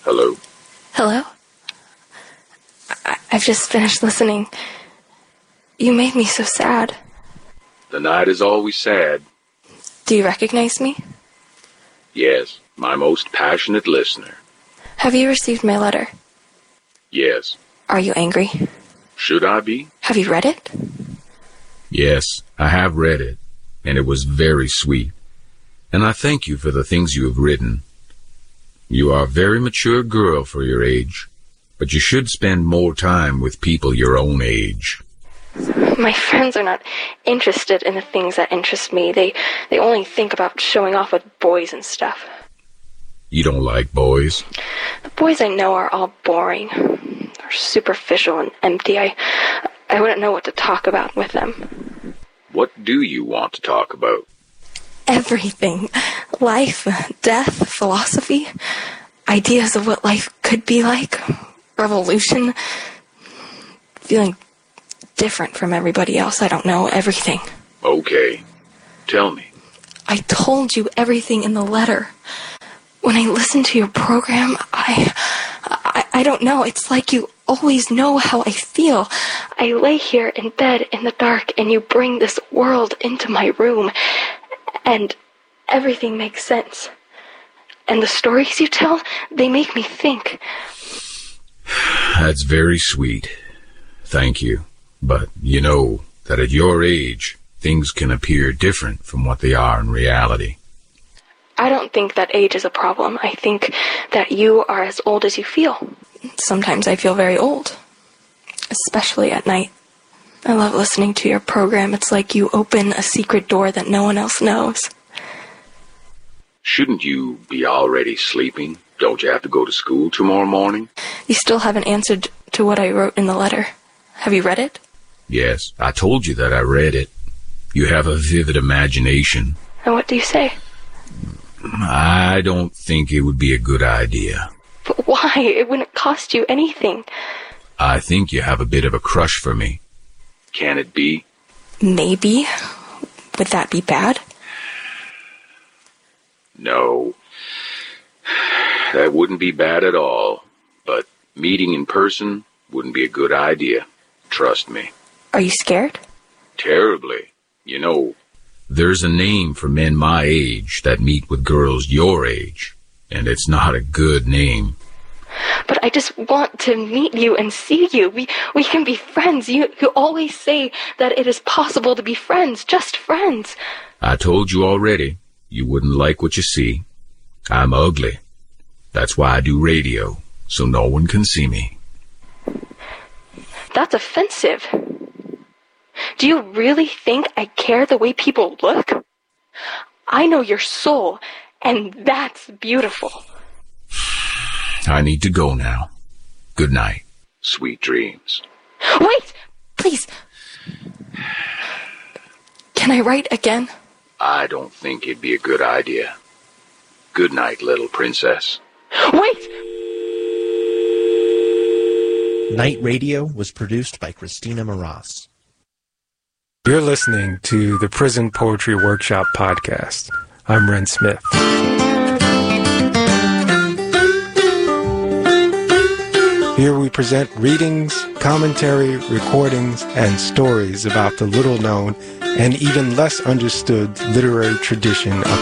Hello? Hello? I've just finished listening. You made me so sad. The night is always sad. Do you recognize me? Yes, my most passionate listener. Have you received my letter? Yes. Are you angry? Should I be? Have you read it? Yes, I have read it, and it was very sweet. And I thank you for the things you have written. You are a very mature girl for your age, but you should spend more time with people your own age. My friends are not interested in the things that interest me. They only think about showing off with boys and stuff. You don't like boys? The boys I know are all boring. They're superficial and empty. I wouldn't know what to talk about with them. What do you want to talk about? Everything. Life, death, philosophy, ideas of what life could be like, revolution, feeling different from everybody else. I don't know, everything. Okay. Tell me. I told you everything in the letter. When I listen to your program, I don't know. It's like you always know how I feel. I lay here in bed in the dark, and you bring this world into my room, and everything makes sense. And the stories you tell, they make me think. That's very sweet. Thank you. But you know that at your age, things can appear different from what they are in reality. I don't think that age is a problem. I think that you are as old as you feel. Sometimes I feel very old, especially at night. I love listening to your program. It's like you open a secret door that no one else knows. Shouldn't you be already sleeping? Don't you have to go to school tomorrow morning? You still haven't answered to what I wrote in the letter. Have you read it? Yes, I told you that I read it. You have a vivid imagination. And what do you say? I don't think it would be a good idea. But why? It wouldn't cost you anything. I think you have a bit of a crush for me. Can it be? Maybe. Would that be bad? No. That wouldn't be bad at all. But meeting in person wouldn't be a good idea. Trust me. Are you scared? Terribly. You know, there's a name for men my age that meet with girls your age, and it's not a good name. But I just want to meet you and see you. We can be friends. You always say that it is possible to be friends, just friends. I told you already, you wouldn't like what you see. I'm ugly. That's why I do radio, so no one can see me. That's offensive. Do you really think I care the way people look? I know your soul, and that's beautiful. I need to go now. Good night. Sweet dreams. Wait! Please! Can I write again? I don't think it'd be a good idea. Good night, little princess. Wait! Night Radio was produced by Christina Moras. You're listening to the Prison Poetry Workshop podcast. I'm Ren Smith. Here we present readings, commentary, recordings, and stories about the little-known and even less understood literary tradition of